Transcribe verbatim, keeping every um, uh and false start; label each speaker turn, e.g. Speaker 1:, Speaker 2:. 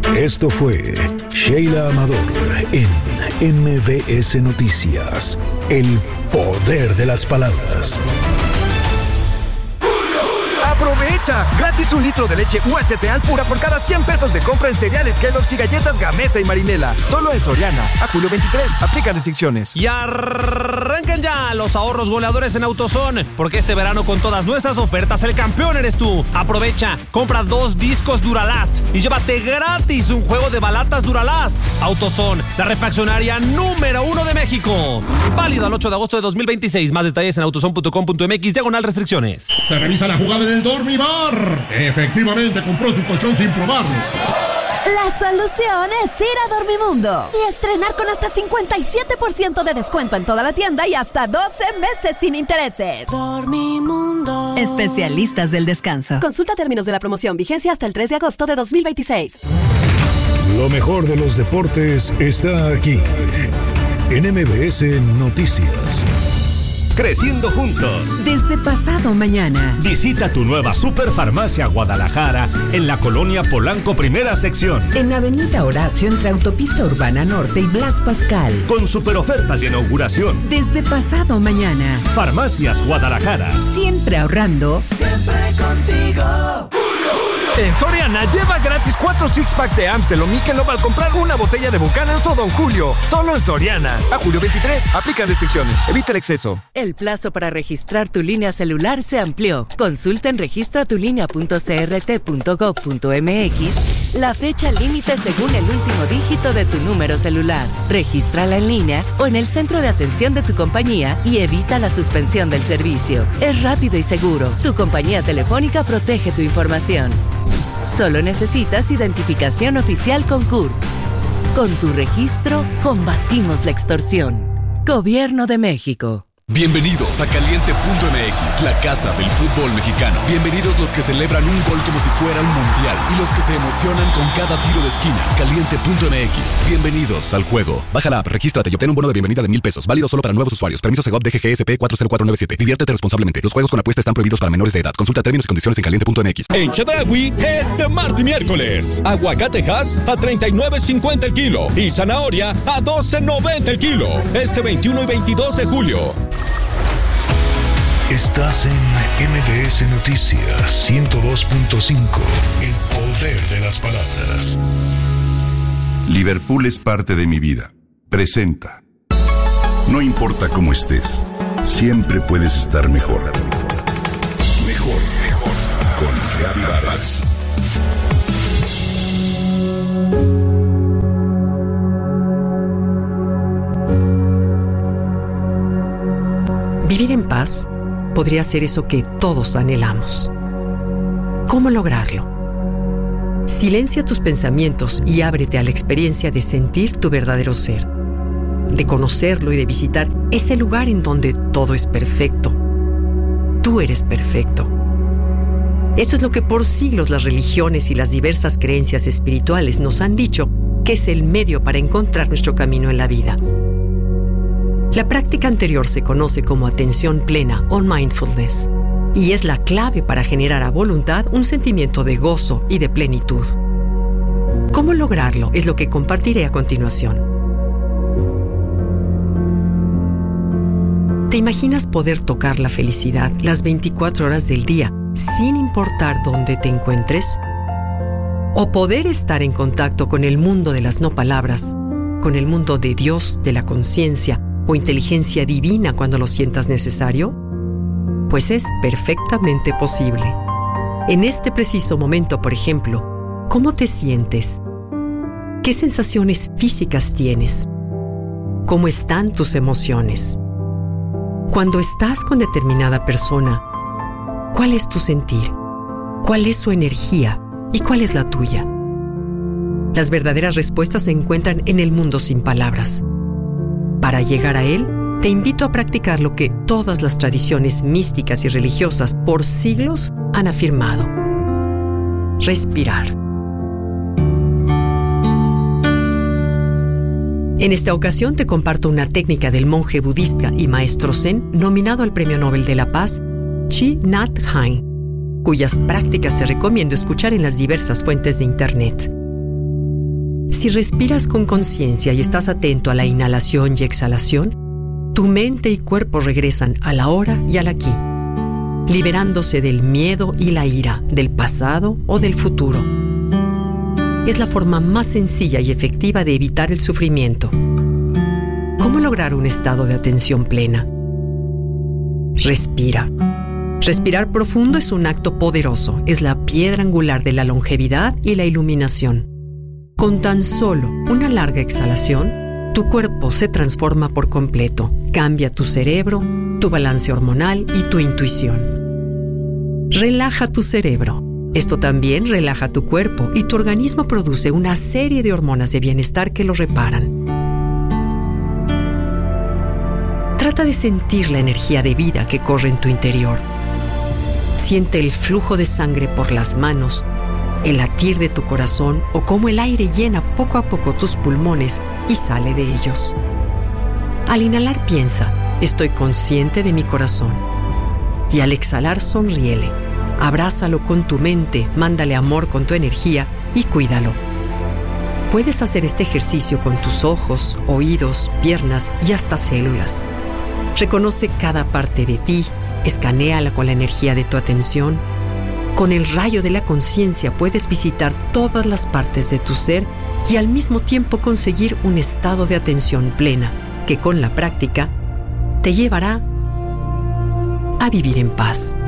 Speaker 1: Esto fue Sheila Amador en M B S Noticias. El poder de las palabras.
Speaker 2: ¡Aprovecha! Gratis un litro de leche U H T Al pura por cada cien pesos de compra en cereales Kellogg's y galletas Gamesa y Marinela. Solo en Soriana. A julio veintitrés. Aplica restricciones.
Speaker 3: Y arranquen ya los ahorros goleadores en AutoZone, porque este verano con todas nuestras ofertas el campeón eres tú. Aprovecha, compra dos discos Duralast y llévate gratis un juego de balatas Duralast. AutoZone, la refaccionaria número uno de México. Válido al ocho de agosto de dos mil veintiséis. Más detalles en autozone punto com punto m x, diagonal restricciones.
Speaker 4: Se revisa la jugada en el Dormibar. Efectivamente compró su colchón sin probarlo.
Speaker 5: La solución es ir a Dormimundo y estrenar con hasta cincuenta y siete por ciento de descuento en toda la tienda y hasta doce meses sin intereses.
Speaker 6: Dormimundo.
Speaker 5: Especialistas del descanso. Consulta términos de la promoción. Vigencia hasta el tres de agosto de dos mil veintiséis.
Speaker 1: Lo mejor de los deportes está aquí en M B S Noticias.
Speaker 7: Creciendo juntos.
Speaker 8: Desde pasado mañana.
Speaker 7: Visita tu nueva Superfarmacia Guadalajara en la colonia Polanco Primera Sección.
Speaker 8: En Avenida Horacio entre Autopista Urbana Norte y Blas Pascal.
Speaker 7: Con super ofertas de inauguración.
Speaker 8: Desde pasado mañana.
Speaker 7: Farmacias Guadalajara.
Speaker 8: Siempre ahorrando.
Speaker 6: Siempre contigo.
Speaker 2: En Soriana, lleva gratis cuatro six-pack de Amstel o Michelob al comprar una botella de Buchanan's o Don Julio. Solo en Soriana. A julio veintitrés. Aplican restricciones. Evita el exceso.
Speaker 9: El plazo para registrar tu línea celular se amplió. Consulta en registra tu línea punto c r t punto gov punto m x la fecha límite según el último dígito de tu número celular. Regístrala en línea o en el centro de atención de tu compañía y evita la suspensión del servicio. Es rápido y seguro. Tu compañía telefónica protege tu información. Solo necesitas identificación oficial con C U R. Con tu registro, combatimos la extorsión. Gobierno de México.
Speaker 10: Bienvenidos a Caliente punto m x, la casa del fútbol mexicano. Bienvenidos los que celebran un gol como si fuera un mundial y los que se emocionan con cada tiro de esquina. Caliente punto m x, bienvenidos al juego. Baja la app, regístrate y obtén un bono de bienvenida de mil pesos, válido solo para nuevos usuarios. Permiso Segov D G G S P cuatro cero cuatro nueve siete. Diviértete responsablemente. Los juegos con apuesta están prohibidos para menores de edad. Consulta términos y condiciones en caliente punto m x.
Speaker 11: En Chedraui es de martes y miércoles. Aguacatejas a treinta y nueve cincuenta el kilo y zanahoria a doce noventa el kilo. Este veintiuno y veintidós de julio.
Speaker 1: Estás en M B S Noticias ciento dos punto cinco. El poder de las palabras.
Speaker 12: Liverpool es parte de mi vida. Presenta. No importa cómo estés, siempre puedes estar mejor. Mejor, mejor. Con Gaby Vargas.
Speaker 8: Vivir en paz podría ser eso que todos anhelamos. ¿Cómo lograrlo? Silencia tus pensamientos y ábrete a la experiencia de sentir tu verdadero ser, de conocerlo y de visitar ese lugar en donde todo es perfecto. Tú eres perfecto. Eso es lo que por siglos las religiones y las diversas creencias espirituales nos han dicho que es el medio para encontrar nuestro camino en la vida. La práctica anterior se conoce como atención plena o mindfulness y es la clave para generar a voluntad un sentimiento de gozo y de plenitud. ¿Cómo lograrlo? Es lo que compartiré a continuación. ¿Te imaginas poder tocar la felicidad las veinticuatro horas del día sin importar dónde te encuentres? ¿O poder estar en contacto con el mundo de las no palabras, con el mundo de Dios, de la conciencia, o inteligencia divina cuando lo sientas necesario? Pues es perfectamente posible. En este preciso momento, por ejemplo, ¿cómo te sientes? ¿Qué sensaciones físicas tienes? ¿Cómo están tus emociones? Cuando estás con determinada persona, ¿cuál es tu sentir? ¿Cuál es su energía? ¿Y cuál es la tuya? Las verdaderas respuestas se encuentran en el mundo sin palabras. Para llegar a él, te invito a practicar lo que todas las tradiciones místicas y religiosas por siglos han afirmado: respirar. En esta ocasión te comparto una técnica del monje budista y maestro zen nominado al Premio Nobel de la Paz, Thich Nhat Hanh, cuyas prácticas te recomiendo escuchar en las diversas fuentes de internet. Si respiras con conciencia y estás atento a la inhalación y exhalación, tu mente y cuerpo regresan a la hora y al aquí, liberándose del miedo y la ira, del pasado o del futuro. Es la forma más sencilla y efectiva de evitar el sufrimiento. ¿Cómo lograr un estado de atención plena? Respira. Respirar profundo es un acto poderoso, es la piedra angular de la longevidad y la iluminación. Con tan solo una larga exhalación, tu cuerpo se transforma por completo, cambia tu cerebro, tu balance hormonal y tu intuición. Relaja tu cerebro. Esto también relaja tu cuerpo y tu organismo produce una serie de hormonas de bienestar que lo reparan. Trata de sentir la energía de vida que corre en tu interior. Siente el flujo de sangre por las manos, el latir de tu corazón o cómo el aire llena poco a poco tus pulmones y sale de ellos. Al inhalar piensa, estoy consciente de mi corazón. Y al exhalar sonríele, abrázalo con tu mente, mándale amor con tu energía y cuídalo. Puedes hacer este ejercicio con tus ojos, oídos, piernas y hasta células. Reconoce cada parte de ti, escanéala con la energía de tu atención. Con el rayo de la conciencia puedes visitar todas las partes de tu ser y al mismo tiempo conseguir un estado de atención plena que con la práctica te llevará a vivir en paz.